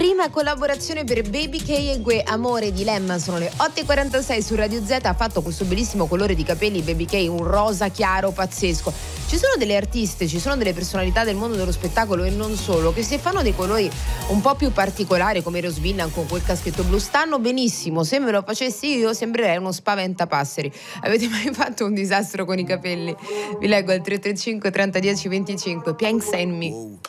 Prima collaborazione per Baby K e Gue, Amore e Dilemma. Sono le 8.46 su Radio Z. Ha fatto questo bellissimo colore di capelli Baby K, un rosa chiaro pazzesco. Ci sono delle artiste, ci sono delle personalità del mondo dello spettacolo e non solo, che se fanno dei colori un po' più particolari, come Rose Villan con quel caschetto blu, stanno benissimo. Se me lo facessi io sembrerei uno spaventapasseri. Avete mai fatto un disastro con i capelli? Vi leggo al 335 30 10 25. Piensa in me.